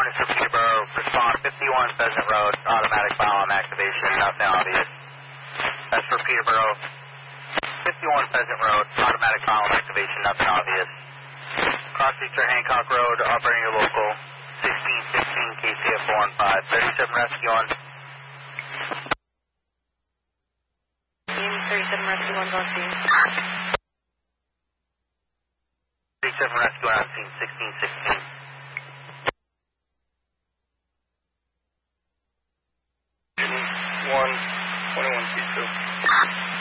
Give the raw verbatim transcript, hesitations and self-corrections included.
one is for Peterborough. Respond fifty-one Pheasant Road, automatic bomb activation, nothing obvious. That's for Peterborough. fifty-one Pheasant Road, automatic bomb activation, nothing obvious. Cross Eastern Hancock Road, operating your local, sixteen sixteen K C F four one five, thirty-seven rescue on. thirty-seven rescue one's on scene. thirty-seven rescue on scene, sixteen sixteen. one twenty-one T two.